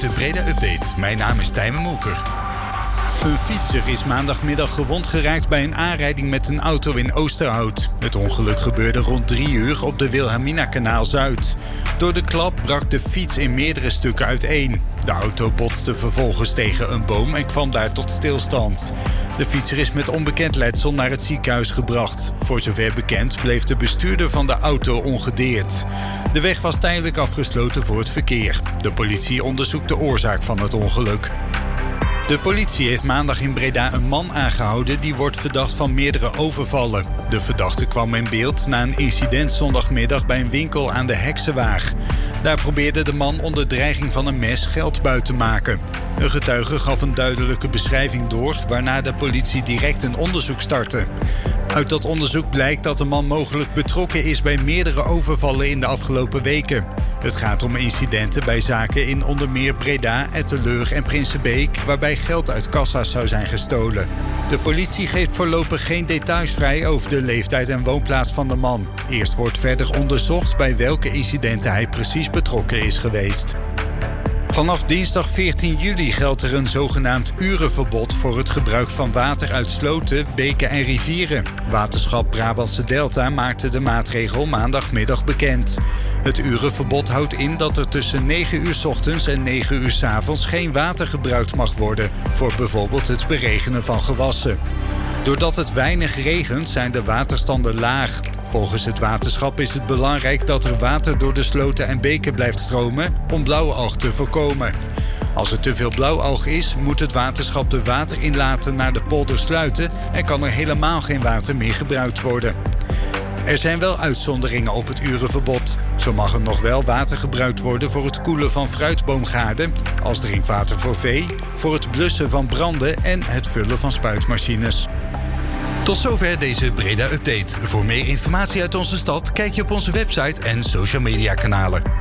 de Breda Update. Mijn naam is Tijmen Molker. Een fietser is maandagmiddag gewond geraakt bij een aanrijding met een auto in Oosterhout. Het ongeluk gebeurde rond 3 uur op de Wilhelmina-kanaal Zuid. Door de klap brak de fiets in meerdere stukken uiteen. De auto botste vervolgens tegen een boom en kwam daar tot stilstand. De fietser is met onbekend letsel naar het ziekenhuis gebracht. Voor zover bekend bleef de bestuurder van de auto ongedeerd. De weg was tijdelijk afgesloten voor het verkeer. De politie onderzoekt de oorzaak van het ongeluk. De politie heeft maandag in Breda een man aangehouden die wordt verdacht van meerdere overvallen. De verdachte kwam in beeld na een incident zondagmiddag bij een winkel aan de Heksenwaag. Daar probeerde de man onder dreiging van een mes geld buiten te maken. Een getuige gaf een duidelijke beschrijving door, waarna de politie direct een onderzoek startte. Uit dat onderzoek blijkt dat de man mogelijk betrokken is bij meerdere overvallen in de afgelopen weken. Het gaat om incidenten bij zaken in onder meer Breda, Etteleur en Prinsenbeek, waarbij geld uit kassa's zou zijn gestolen. De politie geeft voorlopig geen details vrij over de leeftijd en woonplaats van de man. Eerst wordt verder onderzocht bij welke incidenten hij precies betrokken is geweest. Vanaf dinsdag 14 juli geldt er een zogenaamd urenverbod voor het gebruik van water uit sloten, beken en rivieren. Waterschap Brabantse Delta maakte de maatregel maandagmiddag bekend. Het urenverbod houdt in dat er tussen 9 uur 's ochtends en 9 uur 's avonds geen water gebruikt mag worden voor bijvoorbeeld het beregenen van gewassen. Doordat het weinig regent zijn de waterstanden laag. Volgens het waterschap is het belangrijk dat er water door de sloten en beken blijft stromen om blauwalg te voorkomen. Als er te veel blauwalg is, moet het waterschap de waterinlaten naar de polder sluiten en kan er helemaal geen water meer gebruikt worden. Er zijn wel uitzonderingen op het urenverbod. Zo mag er nog wel water gebruikt worden voor het koelen van fruitboomgaarden, als drinkwater voor vee, voor het blussen van branden en het vullen van spuitmachines. Tot zover deze Breda Update. Voor meer informatie uit onze stad kijk je op onze website en social media kanalen.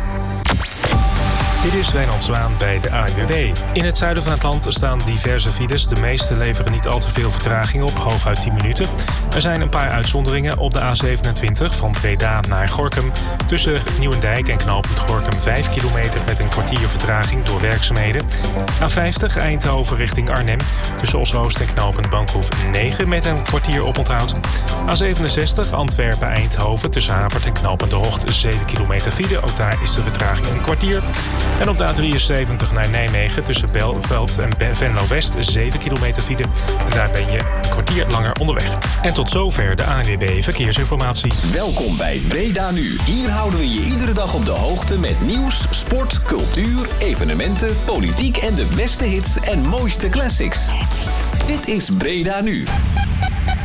Dit is Wijnand Zwaan bij de ANWB. In het zuiden van het land staan diverse files. De meeste leveren niet al te veel vertraging op, hooguit 10 minuten. Er zijn een paar uitzonderingen op de A27 van Breda naar Gorinchem. Tussen Nieuwendijk en knooppunt Gorinchem 5 kilometer met een kwartier vertraging door werkzaamheden. A50 Eindhoven richting Arnhem. Tussen Oshoost en knooppunt Bankhoef 9 met een kwartier oponthoud. A67 Antwerpen-Eindhoven tussen Hapert en knooppunt De Hocht 7 kilometer file. Ook daar is de vertraging een kwartier. En op de A73 naar Nijmegen tussen Belveld en Venlo-West 7 kilometer file. En daar ben je een kwartier langer onderweg. En tot zover de ANWB Verkeersinformatie. Welkom bij Breda Nu. Hier houden we je iedere dag op de hoogte met nieuws, sport, cultuur, evenementen, politiek en de beste hits en mooiste classics. Dit is Breda Nu.